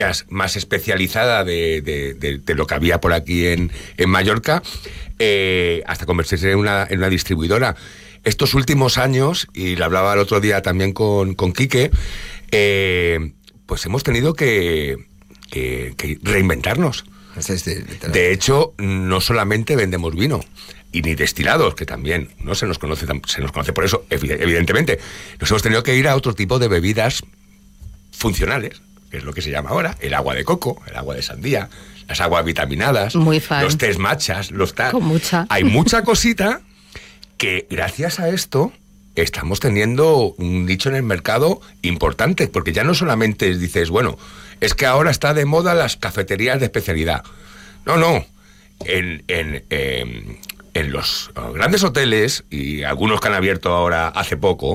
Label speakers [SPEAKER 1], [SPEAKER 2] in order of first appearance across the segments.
[SPEAKER 1] más especializada de lo que había por aquí en Mallorca, hasta convertirse en una distribuidora. Estos últimos años, y lo hablaba el otro día también con Quique, pues hemos tenido que reinventarnos. De hecho, no solamente vendemos vino, y ni destilados, que también no se nos conoce por eso, evidentemente. Nos hemos tenido que ir a otro tipo de bebidas funcionales, que es lo que se llama ahora, el agua de coco, el agua de sandía, las aguas vitaminadas, los tés matchas,
[SPEAKER 2] kombucha.
[SPEAKER 1] Hay mucha cosita que gracias a esto estamos teniendo un nicho en el mercado importante, porque ya no solamente dices, bueno, es que ahora está de moda las cafeterías de especialidad. No. En los grandes hoteles, y algunos que han abierto ahora hace poco,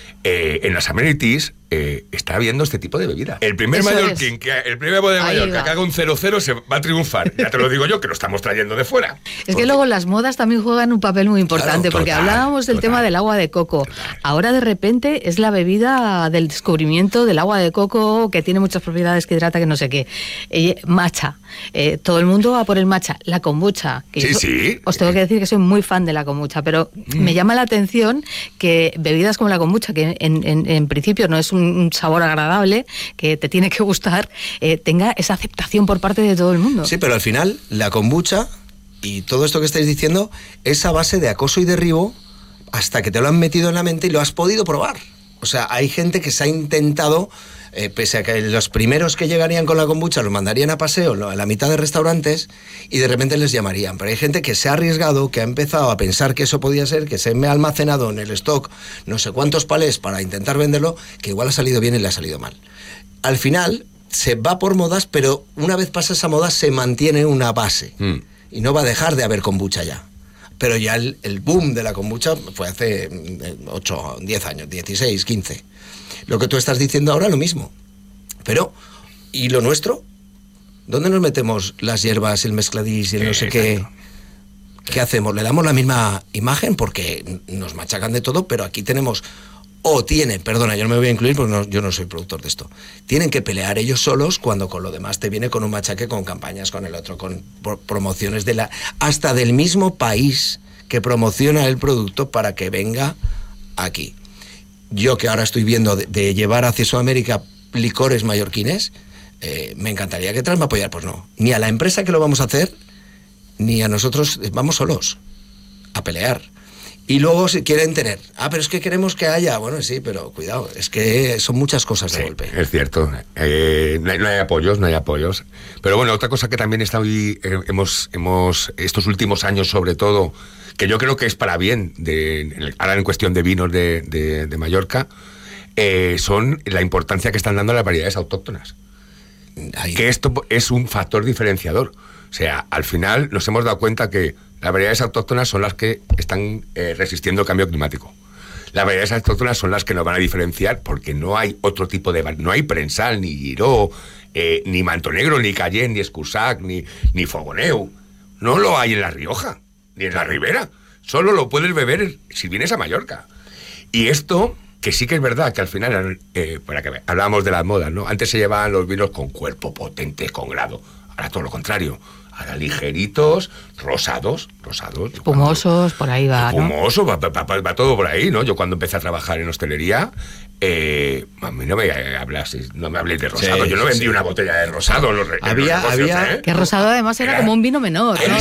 [SPEAKER 1] en las amenities, está habiendo este tipo de bebidas. El primer mallorquín, el primer de Mallorca que haga un 0-0 se va a triunfar. Ya te lo digo yo, que lo estamos trayendo de fuera.
[SPEAKER 2] Es que luego las modas también juegan un papel muy importante, porque hablábamos del tema del agua de coco. Ahora de repente es la bebida del descubrimiento del agua de coco, que tiene muchas propiedades, que hidrata, que no sé qué. Matcha. Todo el mundo va por el matcha. La kombucha. Que os tengo que decir que soy muy fan de la kombucha, pero me llama la atención que bebidas como la kombucha, que en principio no es un sabor agradable, que te tiene que gustar, tenga esa aceptación por parte de todo el mundo.
[SPEAKER 3] Sí, pero al final la kombucha y todo esto que estáis diciendo es a base de acoso y derribo hasta que te lo han metido en la mente y lo has podido probar. O sea, hay gente que se ha intentado, pese a que los primeros que llegarían con la kombucha los mandarían a paseo a la mitad de restaurantes y de repente les llamarían. Pero hay gente que se ha arriesgado, que ha empezado a pensar que eso podía ser, que se me ha almacenado en el stock no sé cuántos palés para intentar venderlo, que igual ha salido bien y le ha salido mal. Al final se va por modas, pero una vez pasa esa moda se mantiene una base y no va a dejar de haber kombucha ya. Pero ya el boom de la kombucha fue hace 8, 10 años, 16, 15. Lo que tú estás diciendo ahora, lo mismo. Pero, ¿y lo nuestro? ¿Dónde nos metemos las hierbas, el mezcladís y el no sé qué? ¿Qué hacemos? ¿Le damos la misma imagen? Porque nos machacan de todo, pero aquí tenemos... Perdona, yo no me voy a incluir porque yo no soy productor de esto. Tienen que pelear ellos solos cuando con lo demás te viene con un machaque, con campañas, con el otro, con promociones hasta del mismo país que promociona el producto para que venga aquí. Yo que ahora estoy viendo de llevar hacia Sudamérica licores mallorquines, me encantaría que me apoyar. Pues no, ni a la empresa que lo vamos a hacer, ni a nosotros, vamos solos a pelear. Y luego si quieren tener, pero es que queremos que haya, bueno, sí, pero cuidado, es que son muchas cosas de golpe.
[SPEAKER 1] Es cierto, no hay apoyos. Pero bueno, otra cosa que también está hoy, hemos estos últimos años sobre todo, que yo creo que es para bien, ahora en cuestión de vinos de Mallorca, son la importancia que están dando las variedades autóctonas. Que esto es un factor diferenciador. O sea, al final nos hemos dado cuenta que las variedades autóctonas son las que están resistiendo el cambio climático. Las variedades autóctonas son las que nos van a diferenciar, porque no hay otro tipo de... No hay prensal, ni giró, ni manto negro, ni cayenne, ni escursac, ni fogoneu. No lo hay en La Rioja, ni en la Ribera. Solo lo puedes beber si vienes a Mallorca. Y esto, que sí que es verdad, que al final, para que hablábamos de las modas, ¿no? Antes se llevaban los vinos con cuerpo, potentes, con grado. Ahora todo lo contrario. Ahora ligeritos, rosados.
[SPEAKER 2] Espumosos, por ahí va, ¿no?
[SPEAKER 1] Espumoso, va todo por ahí, ¿no? Yo cuando empecé a trabajar en hostelería, a mí no me habléis de rosado. Yo no vendí una botella de rosado.
[SPEAKER 2] Había que rosado además era como un vino menor, ¿no?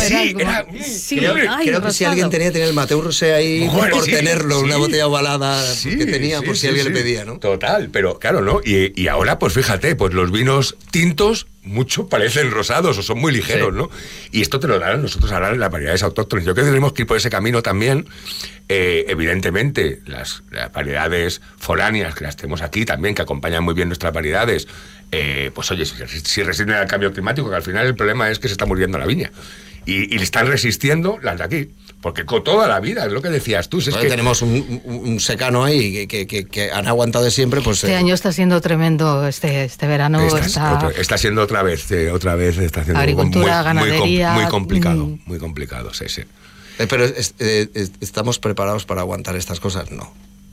[SPEAKER 3] Creo que si alguien tenía el Mateu Rosé ahí por tenerlo, una botella ovalada que tenía por si alguien le pedía, ¿no?
[SPEAKER 1] Total, pero claro, ¿no? Y ahora, pues fíjate, pues los vinos tintos mucho parecen rosados o son muy ligeros, ¿no? Y esto te lo darán nosotros ahora en las variedades autóctonas. Yo creo que tenemos que ir por ese camino también. Evidentemente, las variedades foráneas que las tenemos aquí también, que acompañan muy bien nuestras variedades, pues oye, si resisten al cambio climático, que al final el problema es que se está muriendo la viña. Y le están resistiendo las de aquí. Porque con toda la vida, es lo que decías tú.
[SPEAKER 3] Tenemos un secano ahí que han aguantado de siempre. Pues,
[SPEAKER 2] este año está siendo tremendo, este verano
[SPEAKER 3] está
[SPEAKER 1] siendo otra vez está siendo
[SPEAKER 2] agricultura, ganadería.
[SPEAKER 1] Muy complicado, sí.
[SPEAKER 3] Pero ¿estamos preparados para aguantar estas cosas?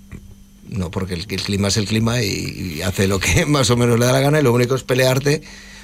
[SPEAKER 3] No, porque el clima es el clima y hace lo que más o menos le da la gana y lo único es pelearte